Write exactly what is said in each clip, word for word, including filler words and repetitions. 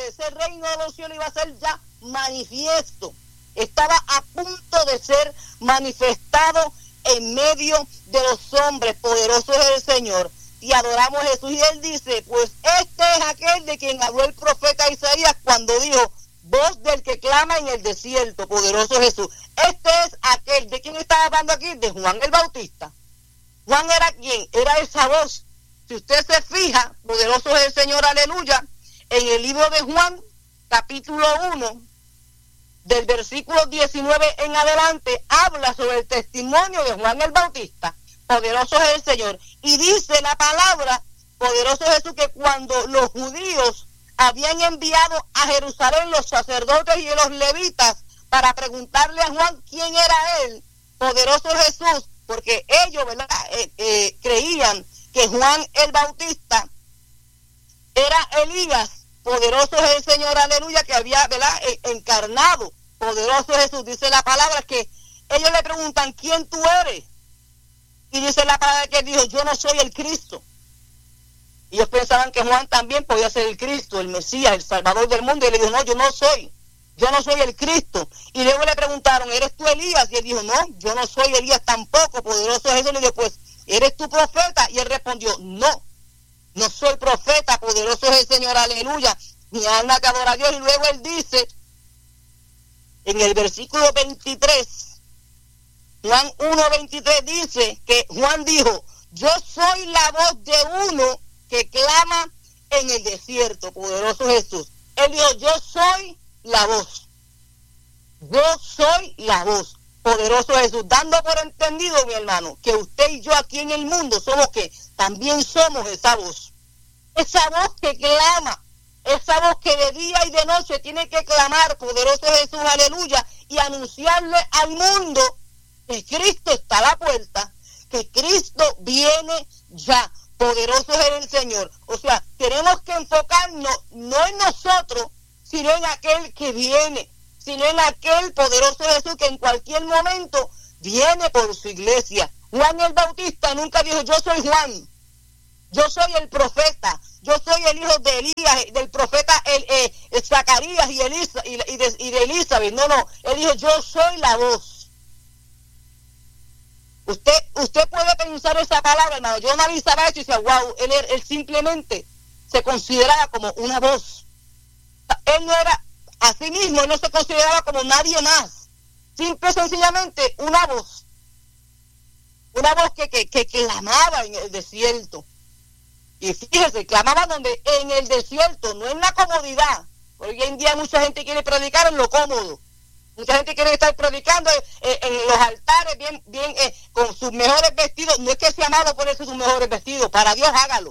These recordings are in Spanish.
ese reino de los cielos iba a ser ya manifiesto. Estaba a punto de ser manifestado en medio de los hombres. Poderoso es el Señor. Y adoramos a Jesús. Y él dice, pues este es aquel de quien habló el profeta Isaías cuando dijo, voz del que clama en el desierto. Poderoso Jesús. Este es aquel. ¿De quién estaba hablando aquí? De Juan el Bautista. Juan era quien, era esa voz. Si usted se fija, poderoso es el Señor, aleluya, en el libro de Juan, capítulo uno, del versículo diecinueve en adelante, habla sobre el testimonio de Juan el Bautista. Poderoso es el Señor. Y dice la palabra, poderoso Jesús, que cuando los judíos habían enviado a Jerusalén los sacerdotes y los levitas para preguntarle a Juan quién era él, poderoso Jesús, porque ellos, ¿verdad?, eh, eh, creían que Juan el Bautista era Elías. Poderoso es el Señor, aleluya, que había, ¿verdad?, eh, encarnado. Poderoso Jesús. Dice la palabra que ellos le preguntan, ¿quién tú eres? Y dice la palabra que él dijo, yo no soy el Cristo. Y ellos pensaban que Juan también podía ser el Cristo, el Mesías, el Salvador del mundo. Y le dijo, no, yo no soy. Yo no soy el Cristo. Y luego le preguntaron, ¿eres tú Elías? Y él dijo, no, yo no soy Elías tampoco. Poderoso Jesús. Le dijo, pues, ¿eres tú profeta? Y él respondió, no, no soy profeta. Poderoso es el Señor, aleluya. Mi alma te adora a Dios. Y luego él dice, en el versículo veintitrés, Juan uno veintitrés dice que Juan dijo, yo soy la voz de uno que clama en el desierto. Poderoso Jesús. Él dijo, yo soy la voz. Yo soy la voz. Poderoso Jesús. Dando por entendido, mi hermano, que usted y yo aquí en el mundo somos que también somos esa voz. Esa voz que clama. Esa voz que de día y de noche tiene que clamar, poderoso Jesús, aleluya, y anunciarle al mundo que Cristo está a la puerta, que Cristo viene ya. Poderoso es el Señor. O sea, tenemos que enfocarnos no en nosotros, sino en aquel que viene, sino en aquel poderoso Jesús que en cualquier momento viene por su iglesia. Juan el Bautista nunca dijo, yo soy Juan, yo soy el profeta, yo soy el hijo de Elías, del profeta el, eh, el Zacarías y, Elisa, y, y, de, y de Elizabeth. No, no, él dijo, yo soy la voz. Usted, usted puede pensar esa palabra, hermano. Yo analizaba esto y decía, wow, él, él simplemente se consideraba como una voz. Él no era, a sí mismo, él no se consideraba como nadie más. Simple y sencillamente una voz. Una voz que, que, que clamaba en el desierto. Y fíjese, clamaba donde, en el desierto, no en la comodidad. Hoy en día mucha gente quiere predicar en lo cómodo. Mucha gente quiere estar predicando eh, en los altares bien, bien eh, con sus mejores vestidos. No es que sea malo ponerse sus mejores vestidos. Para Dios hágalo.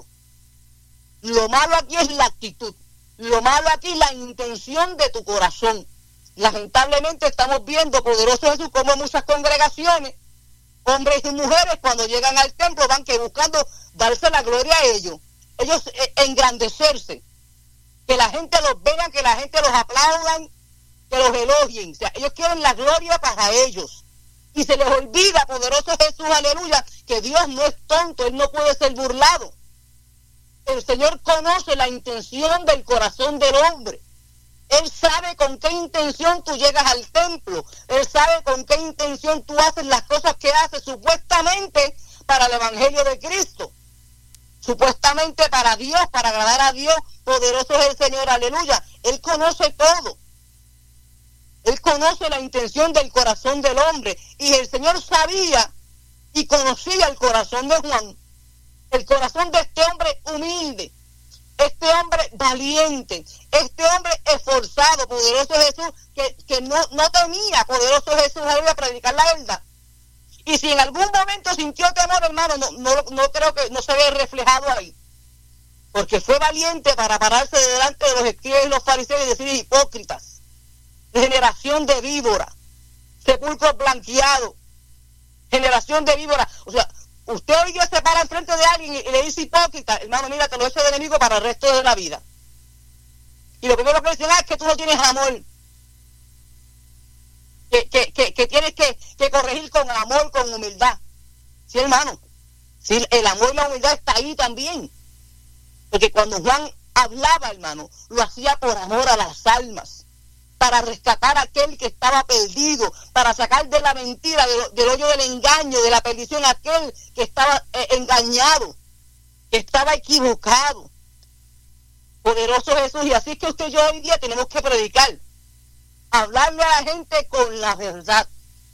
Lo malo aquí es la actitud. Lo malo aquí es la intención de tu corazón. Lamentablemente estamos viendo, poderoso Jesús, como muchas congregaciones, hombres y mujeres, cuando llegan al templo van que buscando darse la gloria a ellos. Ellos eh, engrandecerse. Que la gente los vea, que la gente los aplaudan, que los elogien. O sea, ellos quieren la gloria para ellos. Y se les olvida, poderoso Jesús, aleluya, que Dios no es tonto, Él no puede ser burlado. El Señor conoce la intención del corazón del hombre. Él sabe con qué intención tú llegas al templo. Él sabe con qué intención tú haces las cosas que haces, supuestamente para el Evangelio de Cristo. Supuestamente para Dios, para agradar a Dios. Poderoso es el Señor, aleluya. Él conoce todo. Él conoce la intención del corazón del hombre. Y el Señor sabía y conocía el corazón de Juan. El corazón de este hombre humilde. Este hombre valiente. Este hombre esforzado. Poderoso Jesús. Que, que no, no temía, poderoso Jesús, a predicar la verdad. Y si en algún momento sintió temor, hermano, no, no, no creo que no se ve reflejado ahí. Porque fue valiente para pararse delante de los escribas y los fariseos y decir hipócritas. Generación de víbora, sepulcro blanqueado, generación de víbora. O sea, usted hoy día se para enfrente de alguien y, y le dice hipócrita, hermano, mira, te lo he hecho de enemigo para el resto de la vida. Y lo primero que dicen ah, es que tú no tienes amor, que, que, que, que tienes que, que corregir con amor, con humildad. Sí, hermano, sí, el amor y la humildad está ahí también. Porque cuando Juan hablaba, hermano, lo hacía por amor a las almas, para rescatar a aquel que estaba perdido, para sacar de la mentira, del, del hoyo del engaño, de la perdición, a aquel que estaba eh, engañado, que estaba equivocado. Poderoso Jesús. Y así es que usted y yo hoy día tenemos que predicar, hablarle a la gente con la verdad.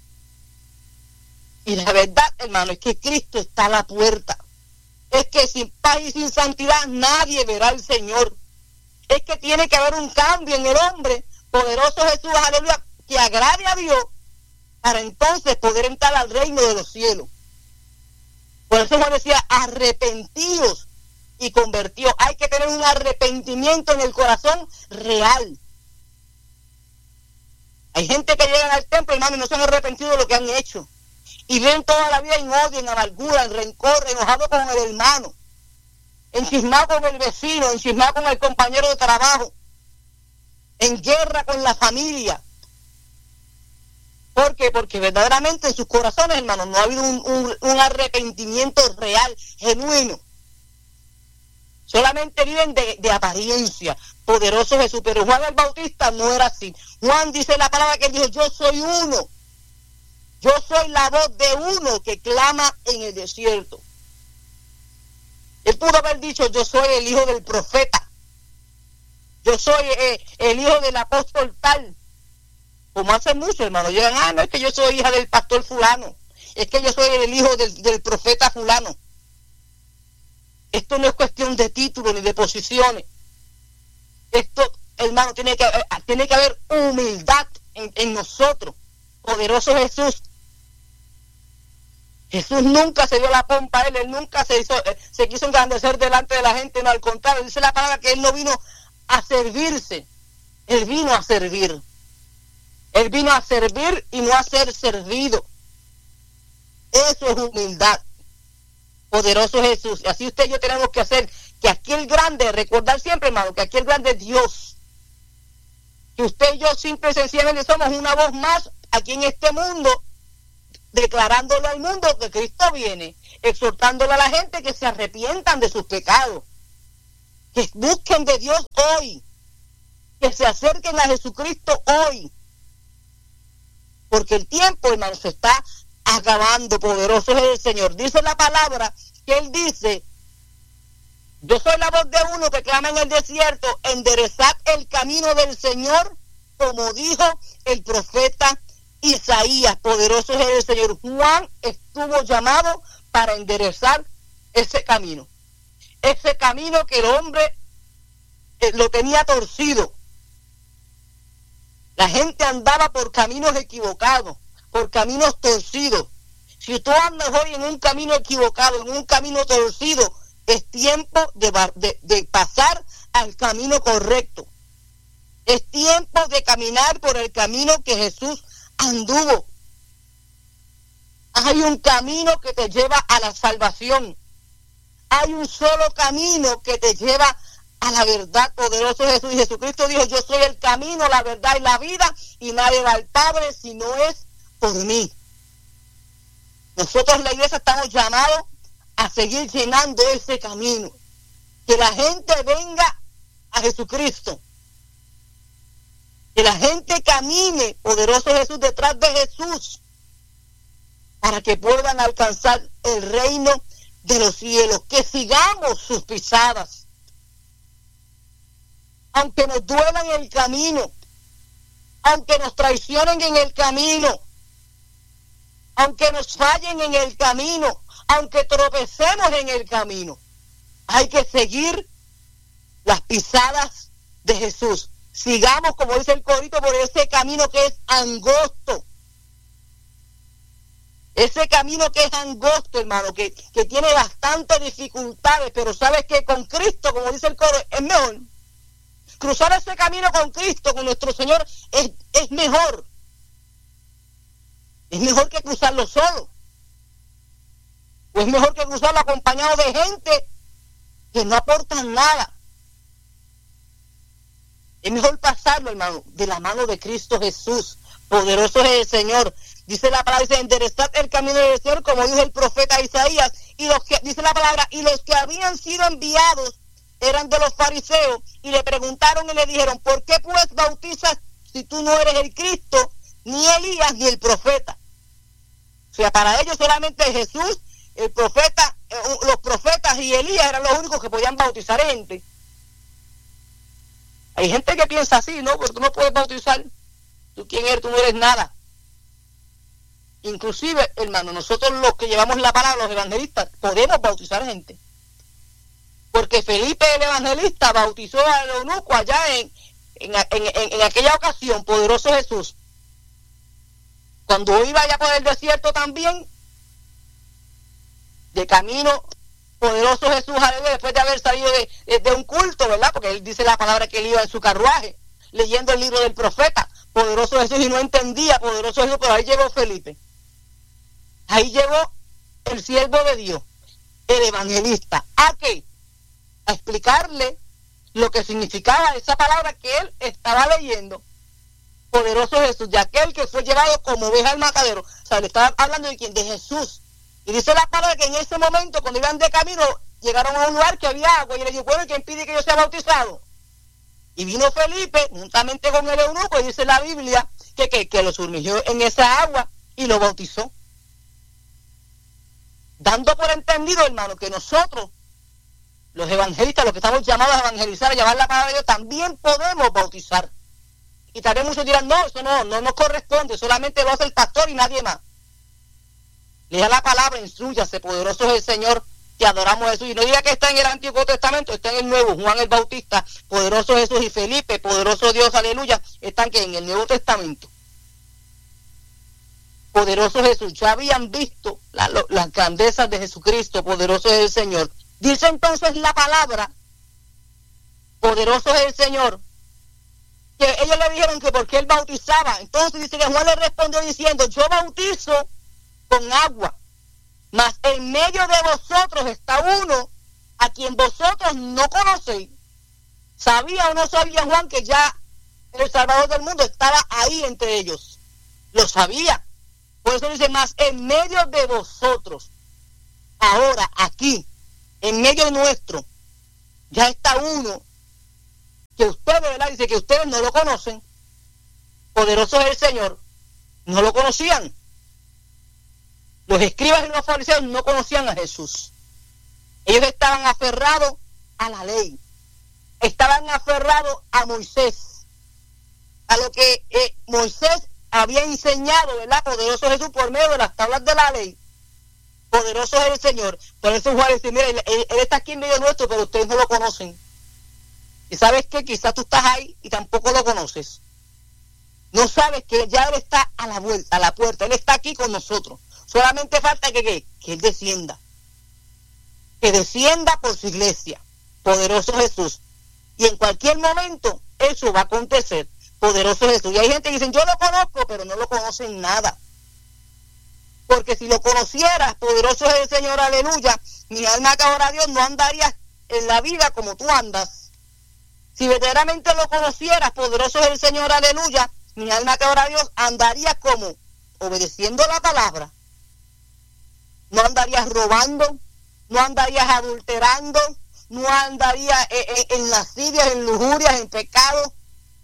Y la verdad, hermano, es que Cristo está a la puerta. Es que sin paz y sin santidad nadie verá al Señor. Es que tiene que haber un cambio en el hombre. Poderoso Jesús, aleluya, que agrade a Dios para entonces poder entrar al reino de los cielos. Por eso Juan decía, arrepentidos y convertidos. Hay que tener un arrepentimiento en el corazón real. Hay gente que llegan al templo, hermano, y no se han arrepentido de lo que han hecho. Y viven toda la vida en odio, en amargura, en rencor, enojado con el hermano, enchismado con el vecino, enchismado con el compañero de trabajo, en guerra con la familia. ¿Por qué? Porque verdaderamente en sus corazones, hermanos, no ha habido un, un, un arrepentimiento real, genuino. Solamente viven de, de apariencia. Poderoso Jesús. Pero Juan el Bautista no era así. Juan dice la palabra que él dijo, yo soy uno. Yo soy la voz de uno que clama en el desierto. Él pudo haber dicho, yo soy el hijo del profeta. Yo soy eh, el hijo del apóstol tal. Como hace mucho, hermano. Llegan, ah, no, es que yo soy hija del pastor fulano. Es que yo soy el hijo del, del profeta fulano. Esto no es cuestión de títulos ni de posiciones. Esto, hermano, tiene que, tiene que haber humildad en, en nosotros. Poderoso Jesús. Jesús nunca se dio la pompa a él, él nunca se hizo, se quiso engrandecer delante de la gente, no, al contrario, dice la palabra que él no vino a servirse, él vino a servir. Él vino a servir y no a ser servido. Eso es humildad. Poderoso Jesús. Y así usted y yo tenemos que hacer que aquel grande, recordar siempre, hermano, que aquel grande es Dios. Que usted y yo simple y sencillamente somos una voz más aquí en este mundo, declarándole al mundo que Cristo viene, exhortándole a la gente que se arrepientan de sus pecados, que busquen de Dios hoy, que se acerquen a Jesucristo hoy, porque el tiempo, hermano, se está acabando. Poderoso es el Señor. Dice la palabra que Él dice, yo soy la voz de uno que clama en el desierto, enderezad el camino del Señor, como dijo el profeta Isaías. Poderoso es el Señor. Juan estuvo llamado para enderezar ese camino. Ese camino que el hombre eh, lo tenía torcido. La gente andaba por caminos equivocados, por caminos torcidos. Si tú andas hoy en un camino equivocado, en un camino torcido, es tiempo de, de, de pasar al camino correcto. Es tiempo de caminar por el camino que Jesús anduvo. Hay un camino que te lleva a la salvación. Hay un solo camino que te lleva a la verdad. Poderoso Jesús. Y Jesucristo dijo, yo soy el camino, la verdad y la vida, y nadie va al Padre si no es por mí. Nosotros, la iglesia, estamos llamados a seguir llenando ese camino. Que la gente venga a Jesucristo. Que la gente camine, poderoso Jesús, detrás de Jesús, para que puedan alcanzar el reino de los cielos. Que sigamos sus pisadas. Aunque nos duelan en el camino, aunque nos traicionen en el camino, aunque nos fallen en el camino, aunque tropecemos en el camino, hay que seguir las pisadas de Jesús. Sigamos, como dice el corito, por ese camino que es angosto. Ese camino que es angosto, hermano, que, que tiene bastantes dificultades, pero sabes que con Cristo, como dice el coro, es mejor. Cruzar ese camino con Cristo, con nuestro Señor, es, es mejor. Es mejor que cruzarlo solo. O es mejor que cruzarlo acompañado de gente que no aportan nada. Es mejor pasarlo, hermano, de la mano de Cristo Jesús. Poderoso es el Señor. Dice la palabra, dice, enderezad el camino del Señor, como dijo el profeta Isaías. Y los que, dice la palabra, y los que habían sido enviados eran de los fariseos y le preguntaron y le dijeron, ¿por qué pues bautizas si tú no eres el Cristo, ni Elías, ni el profeta? O sea, para ellos solamente Jesús, el profeta, eh, los profetas y Elías eran los únicos que podían bautizar gente. Hay gente que piensa así, ¿no? Porque tú no puedes bautizar. ¿Tú quién eres? Tú no eres nada. Inclusive, hermano, nosotros los que llevamos la palabra, los evangelistas, podemos bautizar gente. Porque Felipe el evangelista bautizó al eunuco allá en, en, en, en, en aquella ocasión, poderoso Jesús. Cuando iba allá por el desierto también, de camino, poderoso Jesús, aleluya, después de haber salido de, de, de un culto, ¿verdad? Porque él dice la palabra que él iba en su carruaje, leyendo el libro del profeta, poderoso Jesús, y no entendía, poderoso Jesús, pero ahí llegó Felipe. Ahí llegó el siervo de Dios, el evangelista. ¿A qué? A explicarle lo que significaba esa palabra que él estaba leyendo. Poderoso Jesús, de aquel que fue llevado como oveja al matadero. O sea, le estaba hablando de quién, de Jesús. Y dice la palabra que en ese momento, cuando iban de camino, llegaron a un lugar que había agua. Y le dijo, bueno, ¿quién pide que yo sea bautizado? Y vino Felipe, juntamente con el eunuco, y dice la Biblia que, que, que lo sumergió en esa agua y lo bautizó. Dando por entendido, hermano, que nosotros, los evangelistas, los que estamos llamados a evangelizar, a llevar la palabra de Dios, también podemos bautizar. Y tal vez muchos dirán, no, eso no, no nos corresponde, solamente lo hace el pastor y nadie más. Lea la palabra, instrúyase, poderoso es el Señor, que adoramos a Jesús. Y no diga que está en el Antiguo Testamento, está en el Nuevo. Juan el Bautista, poderoso Jesús, y Felipe, poderoso Dios, aleluya, están que en el Nuevo Testamento. Poderoso Jesús, ya habían visto la, lo, las grandezas de Jesucristo, poderoso es el Señor. Dice entonces la palabra, poderoso es el Señor, que ellos le dijeron que porque él bautizaba. Entonces dice que Juan le respondió diciendo, yo bautizo con agua, mas en medio de vosotros está uno a quien vosotros no conocéis. ¿Sabía o no sabía Juan que ya el Salvador del mundo estaba ahí entre ellos? Lo sabía. Por eso dice, más en medio de vosotros, ahora, aquí, en medio nuestro, ya está uno que ustedes, ¿verdad? Dice que ustedes no lo conocen. Poderoso es el Señor. No lo conocían. Los escribas y los fariseos no conocían a Jesús. Ellos estaban aferrados a la ley. Estaban aferrados a Moisés. A lo que eh, Moisés había enseñado, ¿verdad? Poderoso Jesús por medio de las tablas de la ley. Poderoso es el Señor. Por eso Juan dice, mira, él, él está aquí en medio nuestro, pero ustedes no lo conocen. Y sabes que quizás tú estás ahí y tampoco lo conoces. No sabes que ya Él está a la vuelta, a la puerta. Él está aquí con nosotros. Solamente falta que, que, que Él descienda. Que descienda por su iglesia. Poderoso Jesús. Y en cualquier momento eso va a acontecer. Poderoso Jesús. Y hay gente que dice, yo lo conozco, pero no lo conocen nada. Porque si lo conocieras, poderoso es el Señor, aleluya, mi alma que adora a Dios, no andarías en la vida como tú andas. Si verdaderamente lo conocieras, poderoso es el Señor, aleluya, mi alma que adora a Dios, andarías como obedeciendo la palabra. No andarías robando, no andarías adulterando, no andarías en, en, en lascivias, en lujurias, en pecado.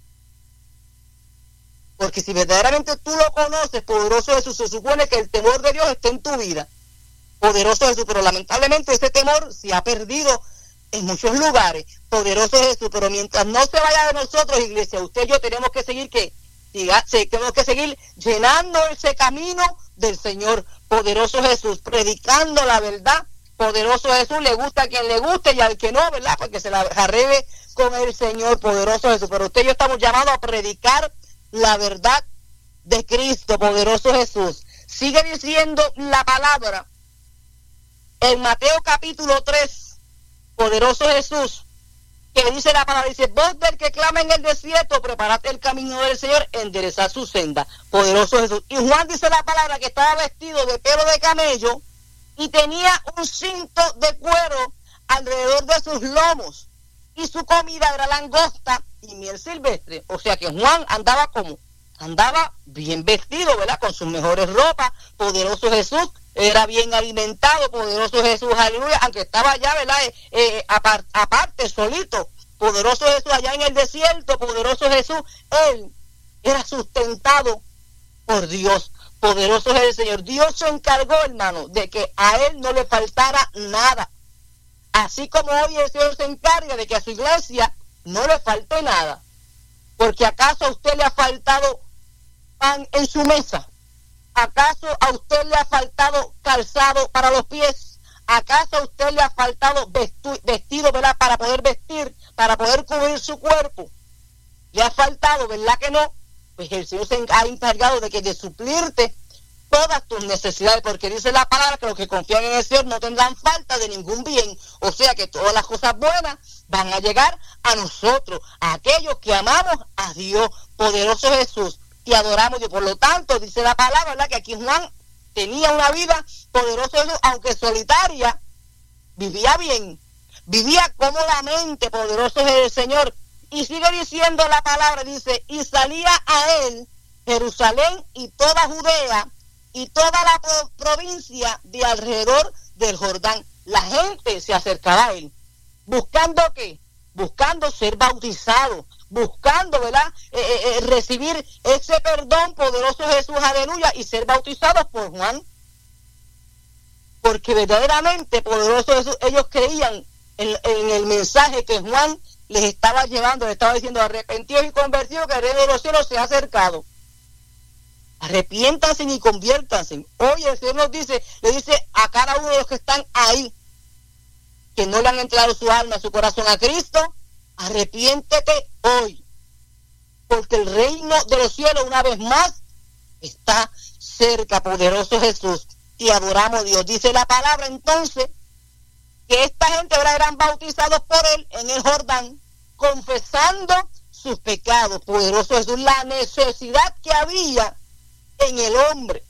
Porque si verdaderamente tú lo conoces, poderoso Jesús, se supone que el temor de Dios está en tu vida. Poderoso Jesús, pero lamentablemente ese temor se ha perdido en muchos lugares. Poderoso Jesús, pero mientras no se vaya de nosotros, iglesia, usted y yo tenemos que seguir que diga, sí, tenemos que seguir llenando ese camino del Señor. Poderoso Jesús, predicando la verdad. Poderoso Jesús, le gusta a quien le guste y al que no, ¿verdad? Porque se la arrebe con el Señor. Poderoso Jesús, pero usted y yo estamos llamados a predicar la verdad de Cristo. Poderoso Jesús. Sigue diciendo la palabra en Mateo capítulo tres. Poderoso Jesús, que dice la palabra, dice, vos del que clama en el desierto, preparad el camino del Señor, enderezad su senda. Poderoso Jesús. Y Juan dice la palabra que estaba vestido de pelo de camello y tenía un cinto de cuero alrededor de sus lomos, y su comida era langosta y miel silvestre. O sea que Juan andaba como, andaba bien vestido, ¿verdad? Con sus mejores ropas. Poderoso Jesús, era bien alimentado, poderoso Jesús, aleluya, aunque estaba allá, ¿verdad? Eh, eh, apart, aparte, solito, poderoso Jesús allá en el desierto, poderoso Jesús, él era sustentado por Dios. Poderoso es el Señor. Dios se encargó, hermano, de que a él no le faltara nada. Así como hoy el Señor se encarga de que a su iglesia no le falte nada. Porque ¿acaso a usted le ha faltado pan en su mesa? ¿Acaso a usted le ha faltado calzado para los pies? ¿Acaso a usted le ha faltado vestu- vestido, ¿verdad? Para poder vestir, para poder cubrir su cuerpo? ¿Le ha faltado, verdad que no? Pues el Señor se ha encargado de que de suplirte todas tus necesidades, porque dice la palabra que los que confían en el Señor no tendrán falta de ningún bien. O sea que todas las cosas buenas van a llegar a nosotros, a aquellos que amamos a Dios. Poderoso Jesús, y adoramos. Y por lo tanto, dice la palabra, ¿verdad? Que aquí Juan tenía una vida, poderoso Jesús, aunque solitaria, vivía bien, vivía cómodamente, poderoso es el Señor. Y sigue diciendo la palabra, dice, y salía a él Jerusalén y toda Judea y toda la pro- provincia de alrededor del Jordán. La gente se acercaba a él. ¿Buscando qué? Buscando ser bautizado, buscando, ¿verdad? Eh, eh, eh, recibir ese perdón, poderoso Jesús, aleluya, y ser bautizados por Juan. Porque verdaderamente, poderoso Jesús, ellos creían en, en el mensaje que Juan les estaba llevando, les estaba diciendo, arrepentidos y convertidos, que el reino de los cielos se ha acercado. Arrepiéntanse y conviértanse. Hoy el Señor nos dice, le dice a cada uno de los que están ahí, que no le han entregado su alma, su corazón a Cristo, arrepiéntete hoy, porque el reino de los cielos una vez más está cerca, poderoso Jesús. Y adoramos a Dios. Dice la palabra entonces que esta gente ahora eran bautizados por él en el Jordán, confesando sus pecados, poderoso Jesús, la necesidad que había en el hombre,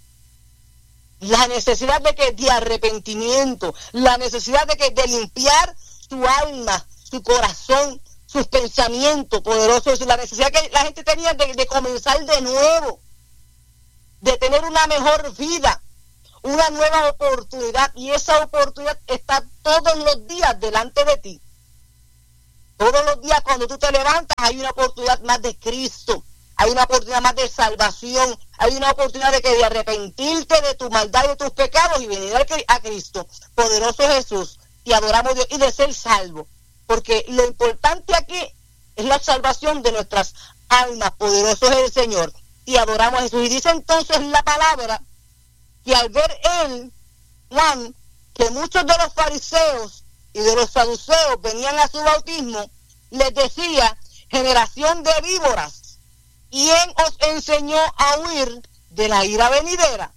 la necesidad de que de arrepentimiento, la necesidad de que de limpiar su alma, su corazón, sus pensamientos, poderoso Jesús, la necesidad que la gente tenía de, de comenzar de nuevo, de tener una mejor vida, una nueva oportunidad, y esa oportunidad está todos los días delante de ti. Todos los días cuando tú te levantas hay una oportunidad más de Cristo, hay una oportunidad más de salvación, hay una oportunidad de que de arrepentirte de tu maldad y de tus pecados y venir a Cristo, poderoso Jesús, y adoramos a Dios y de ser salvo, porque lo importante aquí es la salvación de nuestras almas, poderoso es el Señor, y adoramos a Jesús. Y dice entonces la palabra que al ver él, Juan, que muchos de los fariseos y de los saduceos venían a su bautismo, les decía, generación de víboras, ¿quién os enseñó a huir de la ira venidera?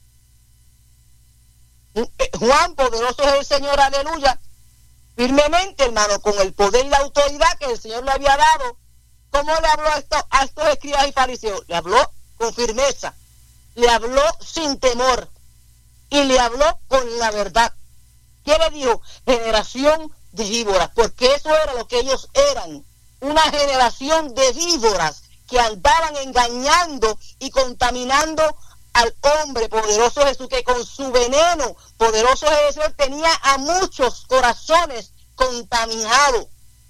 Juan, poderoso es el Señor, aleluya, firmemente, hermano, con el poder y la autoridad que el Señor le había dado. ¿Cómo le habló a estos, a estos escribas y fariseos? Le habló con firmeza, le habló sin temor y le habló con la verdad. ¿Qué le dijo? Generación de víboras, porque eso era lo que ellos eran, una generación de víboras que andaban engañando y contaminando al hombre, poderoso Jesús, que con su veneno, poderoso Jesús, tenía a muchos corazones contaminados.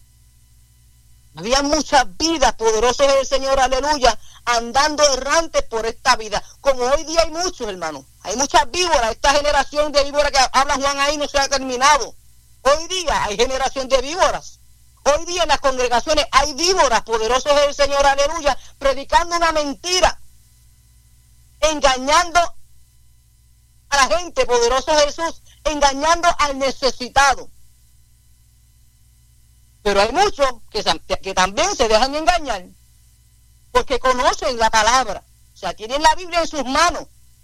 Había muchas vidas, poderoso es el Señor, aleluya, andando errantes por esta vida, como hoy día hay muchos, hermanos. Hay muchas víboras, esta generación de víboras que habla Juan ahí no se ha terminado. Hoy día hay generación de víboras. Hoy día en las congregaciones hay víboras, poderoso es el Señor, aleluya, predicando una mentira, engañando a la gente, poderoso Jesús, engañando al necesitado. Pero hay muchos que, que también se dejan engañar, porque conocen la palabra, o sea, tienen la Biblia en sus manos,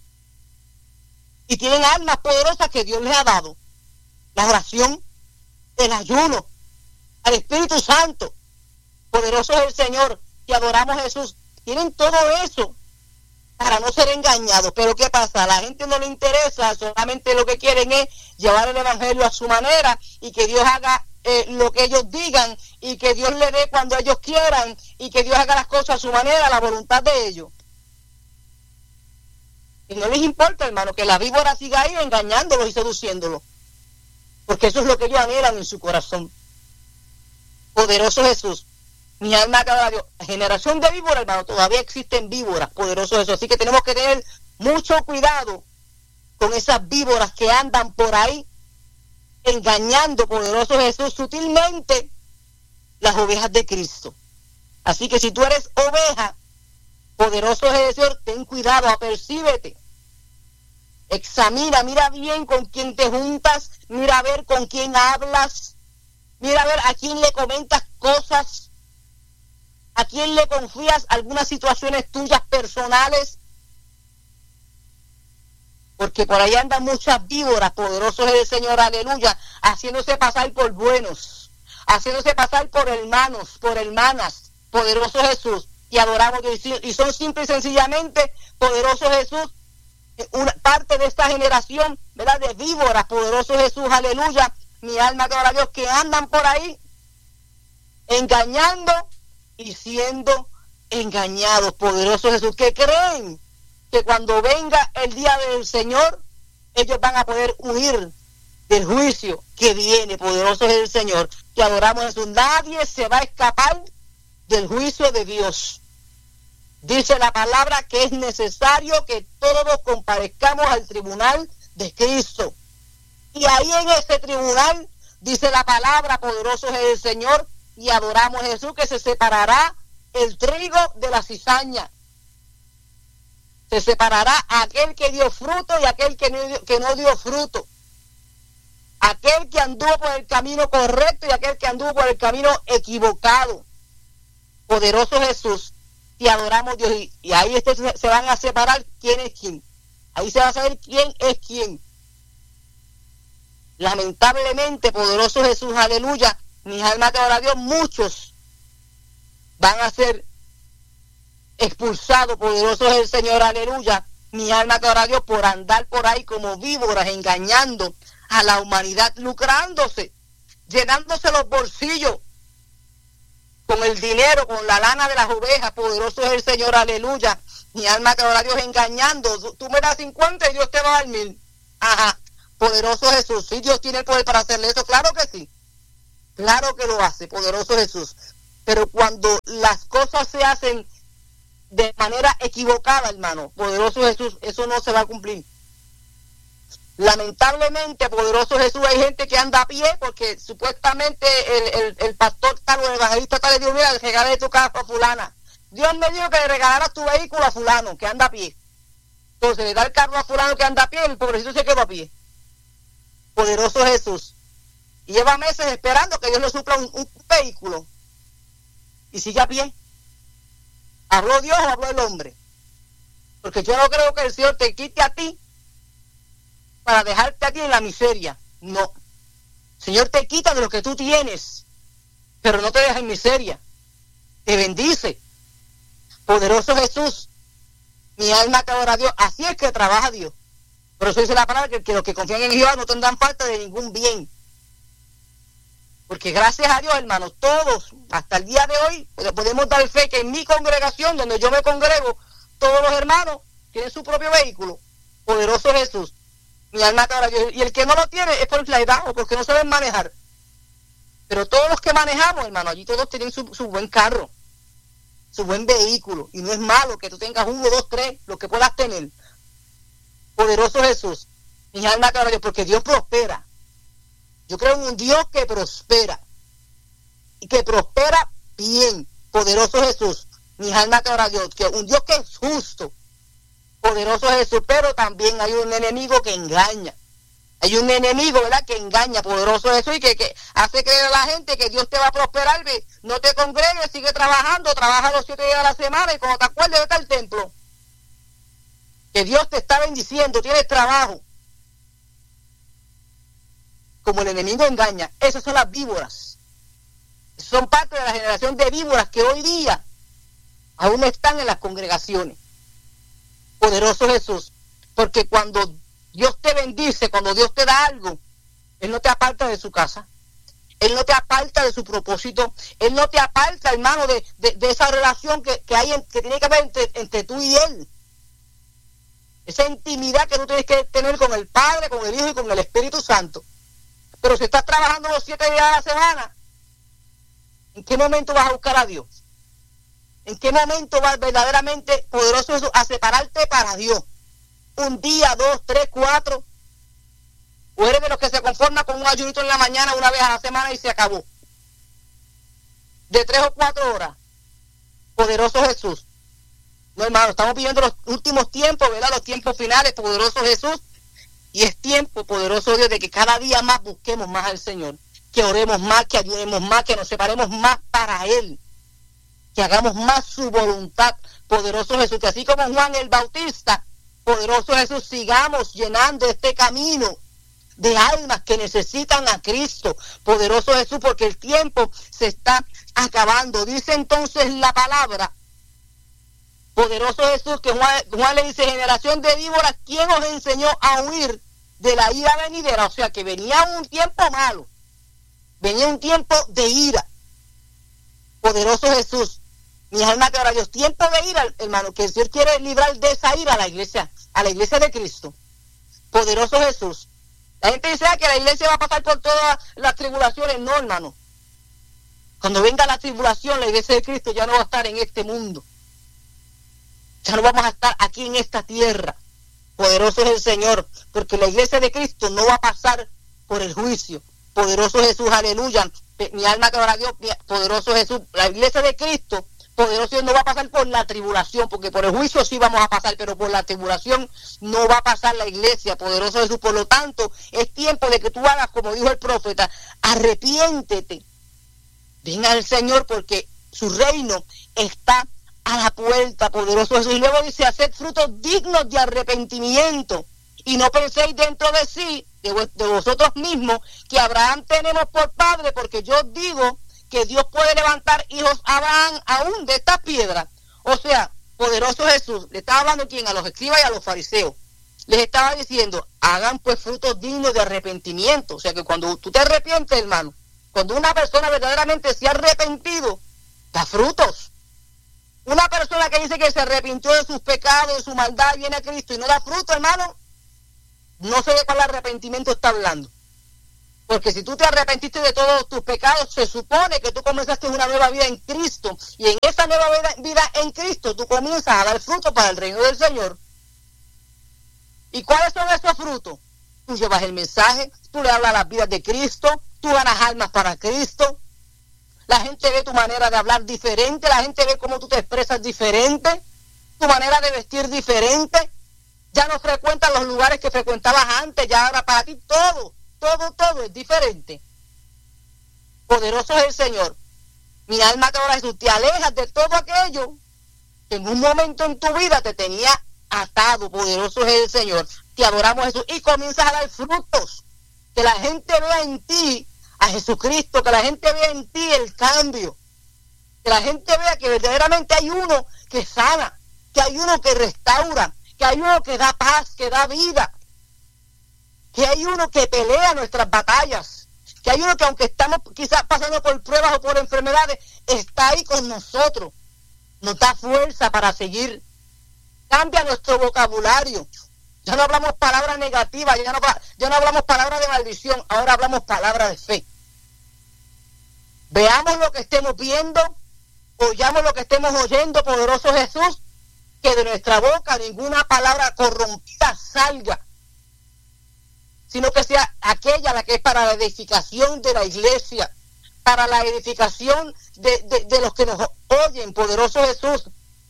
y tienen armas poderosas que Dios les ha dado, la oración, el ayuno, al Espíritu Santo, poderoso es el Señor, que adoramos a Jesús, tienen todo eso para no ser engañados. Pero ¿qué pasa? A la gente no le interesa, solamente lo que quieren es llevar el evangelio a su manera y que Dios haga eh, lo que ellos digan y que Dios le dé cuando ellos quieran y que Dios haga las cosas a su manera, a la voluntad de ellos. Y no les importa, hermano, que la víbora siga ahí engañándolos y seduciéndolos. Porque eso es lo que ellos anhelan en su corazón. Poderoso Jesús. Mi alma cada Dios. Generación de víboras, hermano, todavía existen víboras. Poderoso Jesús. Así que tenemos que tener mucho cuidado con esas víboras que andan por ahí engañando, poderoso Jesús, sutilmente las ovejas de Cristo. Así que si tú eres oveja, poderoso Jesús, ten cuidado, apercíbete. Examina, mira bien con quién te juntas, mira a ver con quién hablas, mira a ver a quién le comentas cosas, a quién le confías algunas situaciones tuyas personales. Porque por ahí andan muchas víboras, poderosos es el Señor, aleluya, haciéndose pasar por buenos, haciéndose pasar por hermanos, por hermanas, poderoso Jesús, y adoramos a Dios, y son simple y sencillamente, poderoso Jesús, una parte de esta generación, ¿verdad?, de víboras, poderoso Jesús, aleluya, mi alma adora a Dios, que andan por ahí engañando y siendo engañados, poderoso Jesús, que creen que cuando venga el día del Señor, ellos van a poder huir del juicio que viene, poderoso es el Señor, que adoramos a Jesús. Nadie se va a escapar del juicio de Dios. Dice la palabra que es necesario que todos comparezcamos al tribunal de Cristo. Y ahí en ese tribunal, dice la palabra, poderoso es el Señor, y adoramos a Jesús, que se separará el trigo de la cizaña. Se separará aquel que dio fruto y aquel que no dio, que no dio fruto. Aquel que anduvo por el camino correcto y aquel que anduvo por el camino equivocado. Poderoso Jesús, te adoramos Dios. Y, y ahí este, se van a separar quién es quién. Ahí se va a saber quién es quién. Lamentablemente, poderoso Jesús, aleluya, mis almas te adora Dios, muchos van a ser expulsado, poderoso es el Señor, aleluya, mi alma te adora a Dios, por andar por ahí como víboras, engañando a la humanidad, lucrándose, llenándose los bolsillos con el dinero, con la lana de las ovejas, poderoso es el Señor, aleluya, mi alma te adora a Dios, engañando. Tú me das cincuenta y Dios te va a dar mil. Ajá, poderoso Jesús, sí, Dios tiene el poder para hacerle eso, claro que sí, claro que lo hace, poderoso Jesús, pero cuando las cosas se hacen de manera equivocada, hermano, poderoso Jesús, eso no se va a cumplir. Lamentablemente, poderoso Jesús, hay gente que anda a pie porque supuestamente el, el, el pastor tal o el evangelista tal le dijo, mira, regálale tu carro a fulana. Dios me dijo que le regalaras tu vehículo a fulano, que anda a pie. Entonces le da el carro a fulano que anda a pie, el pobrecito se quedó a pie. Poderoso Jesús. Y lleva meses esperando que Dios le supla un, un vehículo. Y sigue a pie. ¿Habló Dios o habló el hombre? Porque yo no creo que el Señor te quite a ti para dejarte a ti en la miseria. No. El Señor te quita de lo que tú tienes, pero no te deja en miseria. Te bendice. Poderoso Jesús. Mi alma te adora a Dios. Así es que trabaja Dios. Por eso dice la palabra que, que los que confían en Jehová no tendrán falta de ningún bien. Porque gracias a Dios, hermanos, todos, hasta el día de hoy, podemos dar fe que en mi congregación, donde yo me congrego, todos los hermanos tienen su propio vehículo. Poderoso Jesús. Mi alma te adora a Dios. Y el que no lo tiene es por la edad o porque no saben manejar. Pero todos los que manejamos, hermano, allí todos tienen su, su buen carro, su buen vehículo. Y no es malo que tú tengas uno, dos, tres, lo que puedas tener. Poderoso Jesús. Mi alma te adora a Dios, porque Dios prospera. Yo creo en un Dios que prospera. Y que prospera bien. Poderoso Jesús. Mi alma te adora a Dios. Que un Dios que es justo. Poderoso Jesús. Pero también hay un enemigo que engaña. Hay un enemigo, ¿verdad?, que engaña, poderoso Jesús, y que, que hace creer a la gente que Dios te va a prosperar. No te congregues, sigue trabajando, trabaja los siete días de la semana y cuando te acuerdes vete al templo. Que Dios te está bendiciendo, tienes trabajo. Como el enemigo engaña, esas son las víboras. Son parte de la generación de víboras que hoy día aún están en las congregaciones. Poderoso Jesús, porque cuando Dios te bendice, cuando Dios te da algo, Él no te aparta de su casa, Él no te aparta de su propósito, Él no te aparta, hermano, de, de, de esa relación que, que hay, en, que tiene que haber entre, entre tú y Él. esa intimidad que tú tienes que tener con el Padre, con el Hijo y con el Espíritu Santo. Pero si estás trabajando los siete días a la semana, ¿en qué momento vas a buscar a Dios? ¿En qué momento vas verdaderamente, poderoso Jesús, a separarte para Dios? Un día, dos, tres, cuatro. O eres de los que se conforma con un ayunito en la mañana una vez a la semana y se acabó. De tres o cuatro horas. Poderoso Jesús. No, hermano, estamos viviendo los últimos tiempos, ¿verdad? Los tiempos finales, poderoso Jesús. Y es tiempo, poderoso Dios, de que cada día más busquemos más al Señor. Que oremos más, que ayudemos más, que nos separemos más para Él. Que hagamos más su voluntad, poderoso Jesús. Que así como Juan el Bautista, poderoso Jesús, sigamos llenando este camino de almas que necesitan a Cristo, poderoso Jesús, porque el tiempo se está acabando. Dice entonces la palabra, poderoso Jesús, que Juan, Juan le dice, generación de víboras, ¿quién os enseñó a huir de la ira venidera? O sea, que venía un tiempo malo, venía un tiempo de ira. Poderoso Jesús, mi alma te ora Dios, tiempo de ira, hermano, que el Señor quiere librar de esa ira a la iglesia, a la iglesia de Cristo. Poderoso Jesús. La gente dice ah, que la iglesia va a pasar por todas las tribulaciones. No, hermano. Cuando venga la tribulación, la iglesia de Cristo ya no va a estar en este mundo. Ya no vamos a estar aquí en esta tierra. Poderoso es el Señor, porque la iglesia de Cristo no va a pasar por el juicio. Poderoso Jesús, aleluya. Mi alma te ora a Dios, poderoso Jesús. La iglesia de Cristo, poderoso Dios, no va a pasar por la tribulación, porque por el juicio sí vamos a pasar, pero por la tribulación no va a pasar la iglesia, poderoso Jesús. Por lo tanto, es tiempo de que tú hagas, como dijo el profeta, arrepiéntete. Ven al Señor, porque su reino está a la puerta, poderoso Jesús. Y luego dice, haced frutos dignos de arrepentimiento, y no penséis dentro de sí, de, de vosotros mismos, que Abraham tenemos por padre, porque yo digo que Dios puede levantar hijos a Abraham aún de estas piedras. O sea, poderoso Jesús, le estaba hablando ¿quién? A los escribas y a los fariseos. Les estaba diciendo, hagan pues frutos dignos de arrepentimiento. O sea que cuando tú te arrepientes, hermano, cuando una persona verdaderamente se ha arrepentido, da frutos. Una persona que dice que se arrepintió de sus pecados, de su maldad, viene a Cristo y no da fruto, hermano, no sé de cuál arrepentimiento está hablando. Porque si tú te arrepentiste de todos tus pecados, se supone que tú comenzaste una nueva vida en Cristo. Y en esa nueva vida, vida en Cristo, tú comienzas a dar fruto para el reino del Señor. ¿Y cuáles son esos frutos? Tú llevas el mensaje, tú le hablas las vidas de Cristo, tú ganas almas para Cristo. La gente ve tu manera de hablar diferente, la gente ve cómo tú te expresas diferente, tu manera de vestir diferente. Ya no frecuentas los lugares que frecuentabas antes, ya ahora para ti todo. Todo, todo es diferente. Poderoso es el Señor. Mi alma te ora Jesús, te alejas de todo aquello que en un momento en tu vida te tenía atado. Poderoso es el Señor. Te adoramos Jesús y comienzas a dar frutos. Que la gente vea en ti a Jesucristo, que la gente vea en ti el cambio. Que la gente vea que verdaderamente hay uno que sana, que hay uno que restaura, que hay uno que da paz, que da vida. Que hay uno que pelea nuestras batallas, que hay uno que aunque estamos quizás pasando por pruebas o por enfermedades, está ahí con nosotros, nos da fuerza para seguir. Cambia nuestro vocabulario, ya no hablamos palabras negativas, ya no, ya no hablamos palabras de maldición, ahora hablamos palabras de fe. Veamos lo que estemos viendo, oyamos lo que estemos oyendo, poderoso Jesús, que de nuestra boca ninguna palabra corrompida salga, sino que sea aquella la que es para la edificación de la iglesia, para la edificación de, de, de los que nos oyen, poderoso Jesús,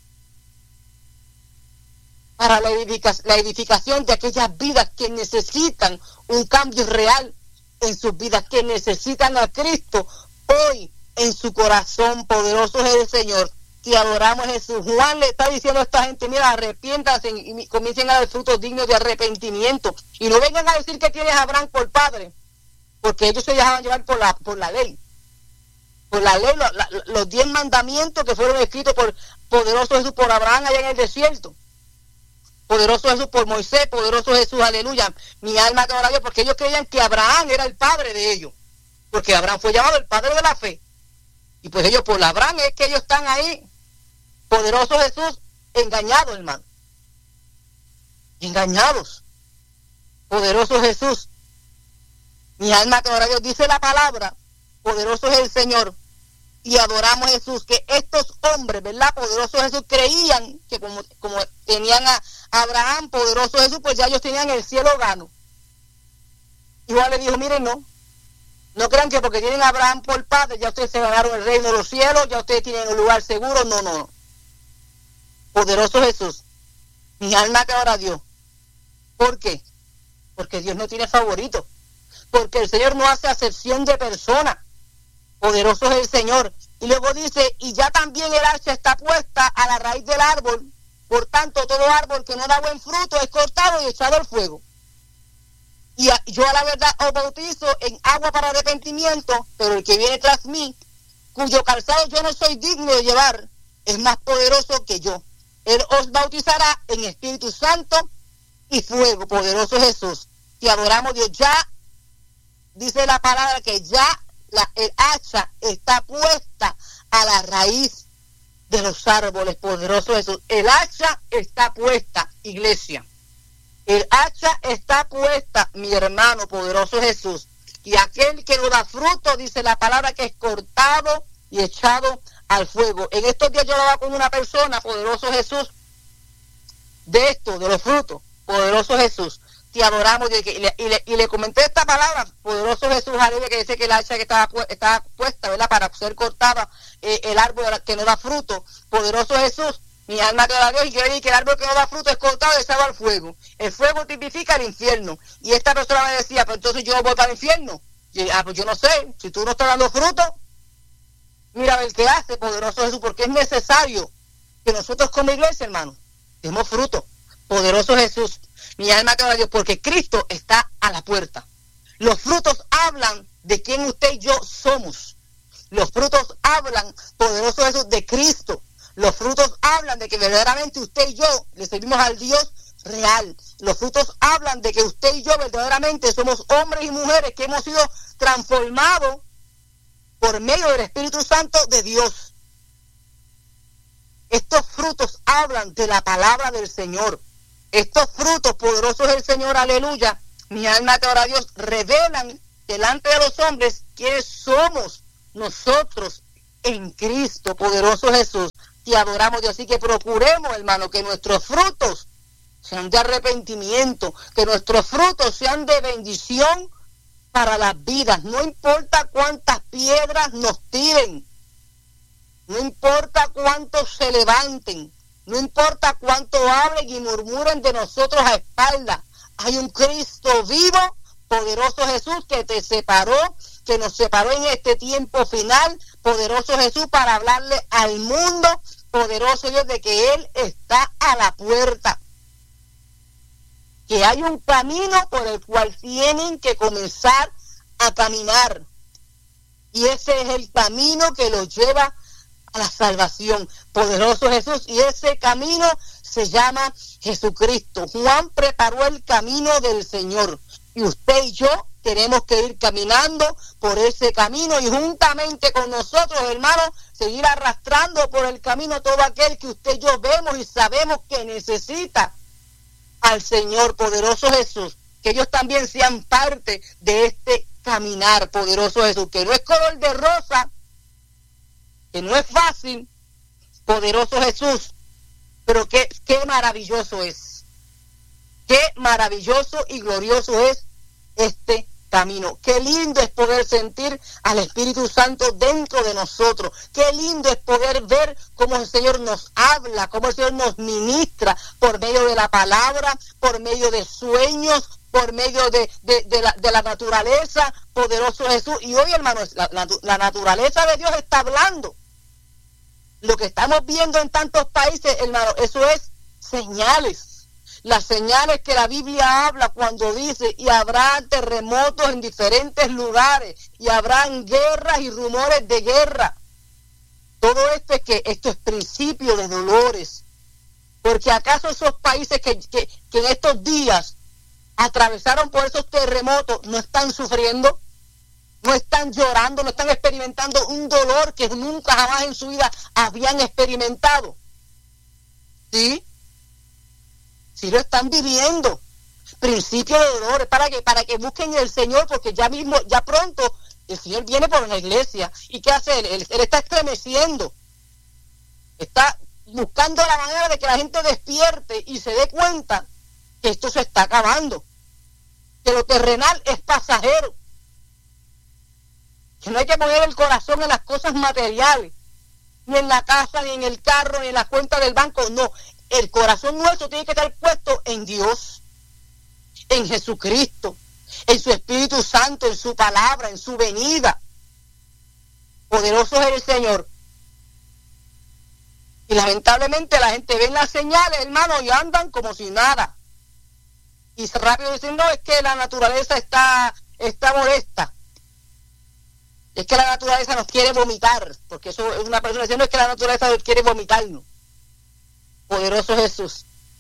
para la, edifica, la edificación de aquellas vidas que necesitan un cambio real en sus vidas, que necesitan a Cristo hoy en su corazón. Poderoso es el Señor. Te adoramos, Jesús. Juan le está diciendo a esta gente, mira, arrepiéntanse y comiencen a dar frutos dignos de arrepentimiento. Y no vengan a decir que tienes a Abraham por padre, porque ellos se dejaban llevar por la, por la ley. Por la ley, lo, la, los diez mandamientos que fueron escritos por poderoso Jesús, por Abraham allá en el desierto. Poderoso Jesús por Moisés, poderoso Jesús, aleluya. Mi alma te ora a Dios, porque ellos creían que Abraham era el padre de ellos. Porque Abraham fue llamado el padre de la fe. Y pues ellos, por Abraham es que ellos están ahí. Poderoso Jesús, engañado, hermano. engañados. Poderoso Jesús. Mi alma que ahora Dios, dice la palabra, poderoso es el Señor, y adoramos a Jesús, que estos hombres, ¿verdad? Poderoso Jesús, creían que como, como tenían a Abraham, poderoso Jesús, pues ya ellos tenían el cielo gano. Y Juan le dijo, miren, no, no crean que porque tienen a Abraham por padre, ya ustedes se ganaron el reino de los cielos, ya ustedes tienen un lugar seguro, no, no, no. Poderoso Jesús, mi alma que ahora Dios. ¿Por qué? Porque Dios no tiene favorito, porque el Señor no hace acepción de personas. Poderoso es el Señor. Y luego dice, y ya también el hacha está puesta a la raíz del árbol, por tanto todo árbol que no da buen fruto es cortado y echado al fuego. Y a, yo a la verdad os bautizo en agua para arrepentimiento, pero el que viene tras mí, cuyo calzado yo no soy digno de llevar, es más poderoso que yo. Él os bautizará en Espíritu Santo y fuego. Poderoso Jesús. Te adoramos, Dios. Ya dice la palabra que ya la, el hacha está puesta a la raíz de los árboles. Poderoso Jesús. El hacha está puesta, iglesia. El hacha está puesta, mi hermano, poderoso Jesús. Y aquel que no da fruto, dice la palabra, que es cortado y echado al fuego. En estos días yo hablaba con una persona, poderoso Jesús, de esto, de los frutos. Poderoso Jesús, te adoramos. Y le, y le, y le comenté esta palabra, poderoso Jesús, aleluya, que dice que el hacha que estaba, estaba puesta, ¿verdad?, para ser cortada, eh, el árbol que no da fruto. Poderoso Jesús, mi alma te da Dios, y yo le dije que el árbol que no da fruto es cortado y echado al fuego. El fuego tipifica el infierno. Y esta persona me decía, pero entonces yo voy para el infierno. Y yo, ah, pues yo no sé, si tú no estás dando fruto, mira a ver qué hace, poderoso Jesús, porque es necesario que nosotros como iglesia, hermano, demos fruto. Poderoso Jesús, mi alma te da Dios, porque Cristo está a la puerta. Los frutos hablan de quién usted y yo somos. Los frutos hablan, poderoso Jesús, de Cristo. Los frutos hablan de que verdaderamente usted y yo le servimos al Dios real. Los frutos hablan de que usted y yo verdaderamente somos hombres y mujeres que hemos sido transformados por medio del Espíritu Santo de Dios. Estos frutos hablan de la palabra del Señor. Estos frutos, poderosos del Señor, aleluya, mi alma te ora a Dios, revelan delante de los hombres quiénes somos nosotros en Cristo. Poderoso Jesús, te adoramos, Dios. Así que procuremos, hermano, que nuestros frutos sean de arrepentimiento, que nuestros frutos sean de bendición para las vidas. No importa cuántas piedras nos tiren, no importa cuántos se levanten, no importa cuánto hablen y murmuren de nosotros a espaldas. Hay un Cristo vivo, poderoso Jesús, que te separó, que nos separó en este tiempo final, poderoso Jesús, para hablarle al mundo, poderoso Dios, de que Él está a la puerta. Que hay un camino por el cual tienen que comenzar a caminar. Y ese es el camino que los lleva a la salvación. Poderoso Jesús. Y ese camino se llama Jesucristo. Juan preparó el camino del Señor. Y usted y yo tenemos que ir caminando por ese camino y juntamente con nosotros, hermanos, seguir arrastrando por el camino todo aquel que usted y yo vemos y sabemos que necesita al Señor. Poderoso Jesús. Que ellos también sean parte de este caminar, poderoso Jesús, que no es color de rosa, que no es fácil, poderoso Jesús, pero que qué maravilloso es, qué maravilloso y glorioso es este camino. Qué lindo es poder sentir al Espíritu Santo dentro de nosotros. Qué lindo es poder ver cómo el Señor nos habla, cómo el Señor nos ministra por medio de la palabra, por medio de sueños, por medio de, de, de, la, de la naturaleza, poderoso Jesús. Y hoy, hermanos, la, la, la naturaleza de Dios está hablando. Lo que estamos viendo en tantos países, hermano, eso es señales. Las señales que la Biblia habla cuando dice, y habrá terremotos en diferentes lugares, y habrán guerras y rumores de guerra. Todo esto es que esto es principio de dolores. Porque acaso esos países que, que, que en estos días atravesaron por esos terremotos no están sufriendo, no están llorando, no están experimentando un dolor que nunca jamás en su vida habían experimentado. ¿Sí? Si lo están viviendo. Principio de dolores, para que, para que busquen el Señor, porque ya mismo, ya pronto, el Señor viene por la iglesia. ¿Y qué hace él? Él, él está estremeciendo. Está buscando la manera de que la gente despierte y se dé cuenta que esto se está acabando. Que lo terrenal es pasajero. Que no hay que poner el corazón en las cosas materiales. Ni en la casa, ni en el carro, ni en la cuenta del banco. No. El corazón nuestro tiene que estar puesto en Dios, en Jesucristo, en su Espíritu Santo, en su palabra, en su venida. Poderoso es el Señor. Y lamentablemente la gente ve las señales, hermano, y andan como si nada. Y rápido dicen, no, es que la naturaleza está, está molesta. Es que la naturaleza nos quiere vomitar. Porque eso es una persona diciendo, es que la naturaleza nos quiere vomitarnos. Poderoso Jesús.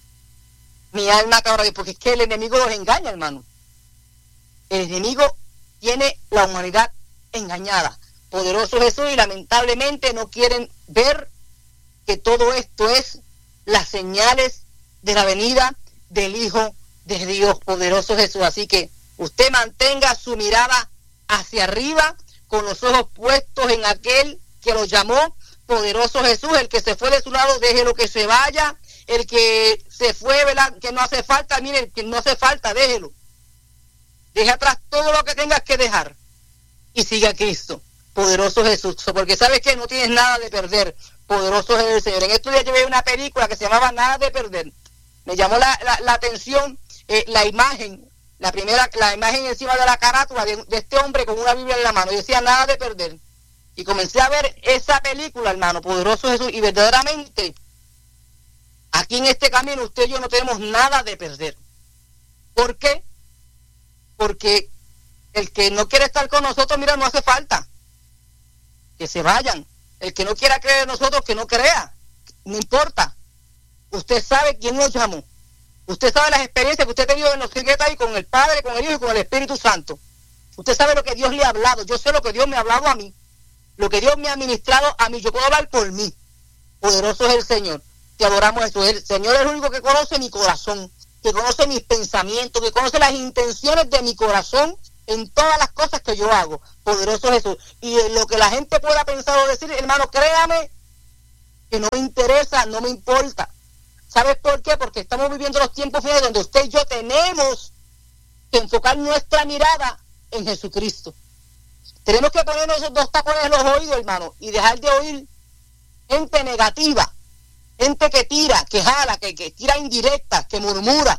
Mi alma cabra, porque es que el enemigo los engaña, hermano. El enemigo tiene la humanidad engañada. Poderoso Jesús, y lamentablemente no quieren ver que todo esto es las señales de la venida del Hijo de Dios. Poderoso Jesús. Así que usted mantenga su mirada hacia arriba, con los ojos puestos en aquel que lo llamó. Poderoso Jesús. El que se fue de su lado, déjelo que se vaya. El que se fue, ¿verdad?, que no hace falta, mire, el que no hace falta, déjelo. Deja atrás todo lo que tengas que dejar y siga a Cristo. Poderoso Jesús. Porque sabes que no tienes nada de perder. Poderoso es el Señor. En estos días yo vi una película que se llamaba Nada de Perder. Me llamó la, la, la atención eh, la imagen, la primera, la imagen encima de la carátula de, de este hombre con una Biblia en la mano. Yo decía, nada de perder. Y comencé a ver esa película, hermano. Poderoso Jesús. Y verdaderamente, aquí en este camino, usted y yo no tenemos nada de perder. ¿Por qué? Porque el que no quiere estar con nosotros, mira, no hace falta. Que se vayan. El que no quiera creer en nosotros, que no crea. No importa. Usted sabe quién nos llamó. Usted sabe las experiencias que usted ha tenido en los secretos ahí con el Padre, con el Hijo y con el Espíritu Santo. Usted sabe lo que Dios le ha hablado. Yo sé lo que Dios me ha hablado a mí. Lo que Dios me ha ministrado a mí. Yo puedo hablar por mí. Poderoso es el Señor. Te adoramos a eso. El Señor es el único que conoce mi corazón, que conoce mis pensamientos, que conoce las intenciones de mi corazón en todas las cosas que yo hago. Poderoso Jesús. Y en lo que la gente pueda pensar o decir, hermano, créame que no me interesa, no me importa. ¿Sabes por qué? Porque estamos viviendo los tiempos finales donde usted y yo tenemos que enfocar nuestra mirada en Jesucristo. Tenemos que ponernos esos dos tapones en los oídos, hermano, y dejar de oír gente negativa, gente que tira, que jala, que, que tira indirectas, que murmura,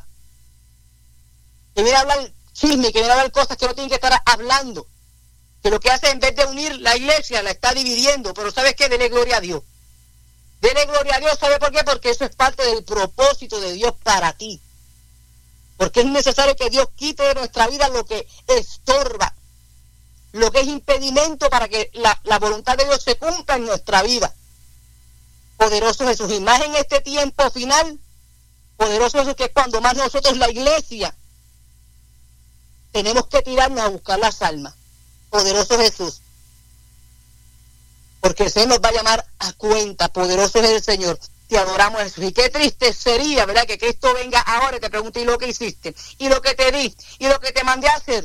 que viene a hablar chisme, que viene a hablar cosas que no tienen que estar hablando, que lo que hace en vez de unir la iglesia, la está dividiendo. Pero ¿sabes qué? Dele gloria a Dios. Dele gloria a Dios. ¿Sabe por qué? Porque eso es parte del propósito de Dios para ti. Porque es necesario que Dios quite de nuestra vida lo que estorba, lo que es impedimento para que la, la voluntad de Dios se cumpla en nuestra vida. Poderoso Jesús. Y más en este tiempo final, poderoso Jesús, que es cuando más nosotros, la iglesia, tenemos que tirarnos a buscar las almas. Poderoso Jesús. Porque el Señor nos va a llamar a cuenta. Poderoso es el Señor. Te adoramos, Jesús. Y qué triste sería, ¿verdad?, que Cristo venga ahora y te pregunte, ¿y lo que hiciste? ¿Y lo que te di? ¿Y lo que te mandé a hacer?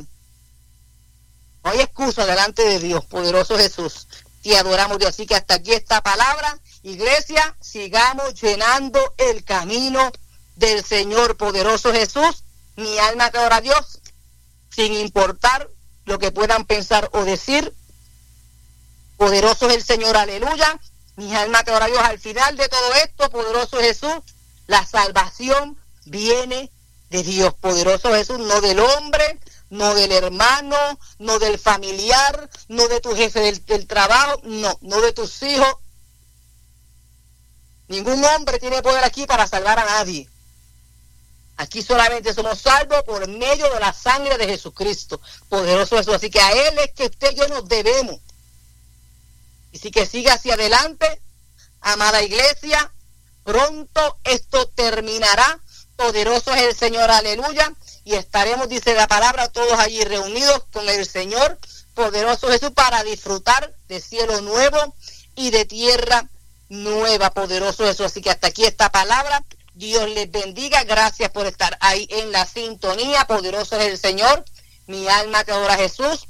No hay excusa delante de Dios. Poderoso Jesús. Te adoramos, Dios. Así que hasta aquí esta palabra. Iglesia, sigamos llenando el camino del Señor. Poderoso Jesús. Mi alma te adora a Dios, sin importar lo que puedan pensar o decir. Poderoso es el Señor, aleluya. Mi alma te adora a Dios. Al final de todo esto, poderoso Jesús, la salvación viene de Dios. Poderoso Jesús, no del hombre, no del hermano, no del familiar, no de tu jefe del, del trabajo, no, no de tus hijos. Ningún hombre tiene poder aquí para salvar a nadie. Aquí solamente somos salvos por medio de la sangre de Jesucristo. Poderoso Jesús. Así que a Él es que usted y yo nos debemos. Y si que siga hacia adelante, amada iglesia, pronto esto terminará. Poderoso es el Señor, aleluya. Y estaremos, dice la palabra, todos allí reunidos con el Señor, poderoso Jesús, para disfrutar de cielo nuevo y de tierra nueva. Poderoso Jesús. Así que hasta aquí esta palabra. Dios les bendiga. Gracias por estar ahí en la sintonía. Poderoso es el Señor. Mi alma te adora, Jesús.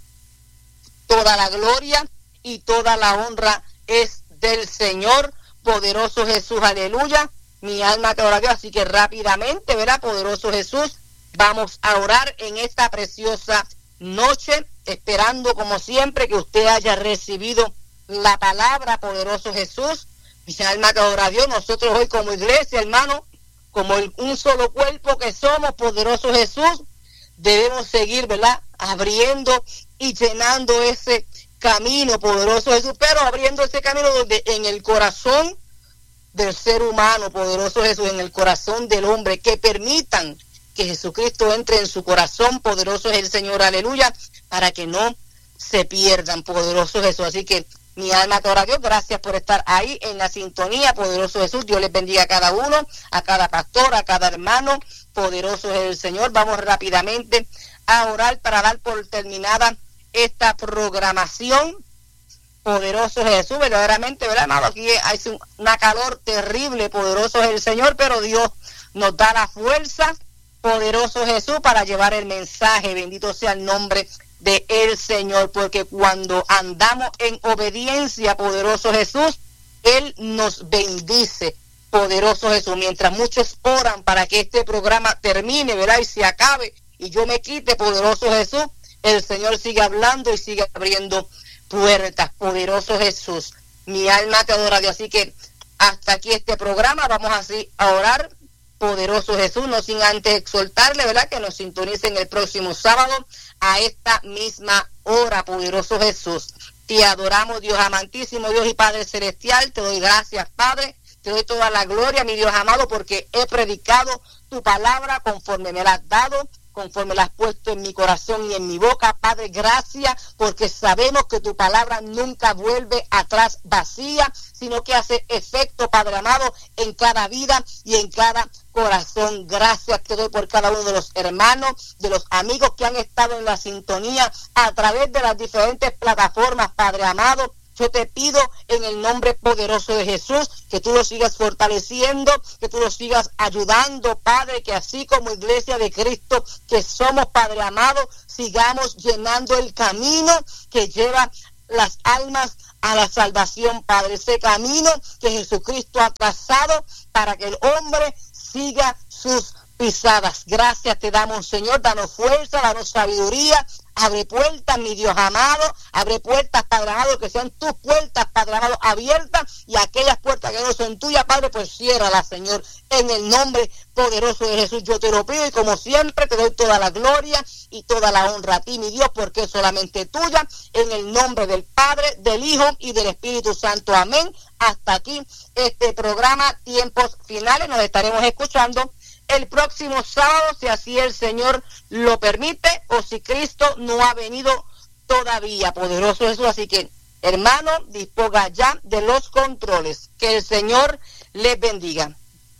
Toda la gloria y toda la honra es del Señor. Poderoso Jesús, aleluya. Mi alma te adora, Dios. Así que rápidamente, ¿verdad? Poderoso Jesús, vamos a orar en esta preciosa noche, esperando como siempre que usted haya recibido la palabra. Poderoso Jesús, mi alma te adora, Dios. Nosotros hoy como iglesia, hermano, como el, un solo cuerpo que somos, poderoso Jesús, debemos seguir, ¿verdad? Abriendo y llenando ese camino, poderoso Jesús, pero abriendo ese camino donde en el corazón del ser humano, poderoso Jesús, en el corazón del hombre, que permitan que Jesucristo entre en su corazón, poderoso es el Señor, aleluya, para que no se pierdan, poderoso Jesús. Así que mi alma te adora, Dios. Gracias por estar ahí en la sintonía, poderoso Jesús. Dios les bendiga a cada uno, a cada pastor, a cada hermano, poderoso es el Señor. Vamos rápidamente a orar para dar por terminada esta programación. Poderoso es Jesús, verdaderamente, ¿verdad, hermano? Aquí hay una calor terrible, poderoso es el Señor, pero Dios nos da la fuerza, poderoso Jesús, para llevar el mensaje. Bendito sea el nombre de el Señor, porque cuando andamos en obediencia, poderoso Jesús, Él nos bendice, poderoso Jesús. Mientras muchos oran para que este programa termine, ¿verdad? Y se acabe y yo me quite, poderoso Jesús, el Señor sigue hablando y sigue abriendo puertas, poderoso Jesús. Mi alma te adora, Dios. Así que hasta aquí este programa. Vamos así a orar, poderoso Jesús, no sin antes exhortarle, ¿verdad?, que nos sintonicen el próximo sábado a esta misma hora, poderoso Jesús. Te adoramos, Dios amantísimo, Dios y Padre celestial. Te doy gracias, Padre. Te doy toda la gloria, mi Dios amado, porque he predicado tu palabra conforme me la has dado, conforme la has puesto en mi corazón y en mi boca. Padre, gracias, porque sabemos que tu palabra nunca vuelve atrás vacía, sino que hace efecto, Padre amado, en cada vida y en cada corazón. Gracias te doy por cada uno de los hermanos, de los amigos que han estado en la sintonía a través de las diferentes plataformas, Padre amado. Yo te pido en el nombre poderoso de Jesús que tú los sigas fortaleciendo, que tú los sigas ayudando, Padre, que así como iglesia de Cristo que somos, Padre amado, sigamos llenando el camino que lleva las almas a la salvación, Padre, ese camino que Jesucristo ha trazado para que el hombre siga sus pisadas. Gracias te damos, Señor, danos fuerza, danos sabiduría. Abre puertas, mi Dios amado, abre puertas, Padre amado, que sean tus puertas, Padre amado, abiertas, y aquellas puertas que no son tuyas, Padre, pues ciérralas, Señor, en el nombre poderoso de Jesús. Yo te lo pido y como siempre te doy toda la gloria y toda la honra a ti, mi Dios, porque es solamente tuya, en el nombre del Padre, del Hijo y del Espíritu Santo. Amén. Hasta aquí este programa, Tiempos Finales. Nos estaremos escuchando el próximo sábado, si así el Señor lo permite, o si Cristo no ha venido todavía, poderoso Jesús. Así que, hermano, disponga ya de los controles. Que el Señor les bendiga.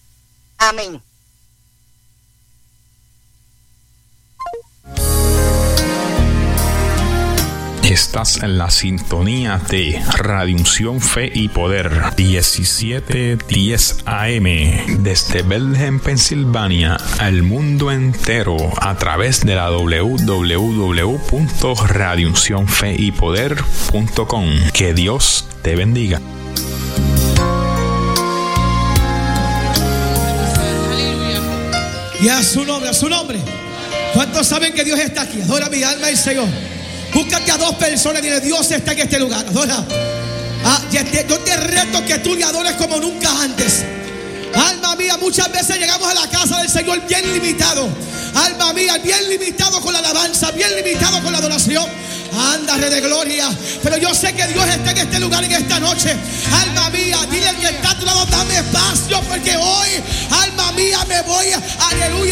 Amén. Estás en la sintonía de Radio Unción, Fe y Poder, diecisiete diez A M, desde Bethlehem, Pensilvania, al mundo entero, a través de la doble u doble u doble u punto radio unción fe y poder punto com. Que Dios te bendiga. Y a su nombre, a su nombre. ¿Cuántos saben que Dios está aquí? Adora mi alma y Señor. Búscate a dos personas y dile: Dios está en este lugar. Adora. Ah, yo te reto que tú le adores como nunca antes. Alma mía, muchas veces llegamos a la casa del Señor bien limitado. Alma mía, bien limitado con la alabanza, bien limitado con la adoración. Anda, Rey de Gloria. Pero yo sé que Dios está en este lugar en esta noche. Alma mía, dile al que está a tu lado: dame espacio, porque hoy, alma mía, me voy, aleluya,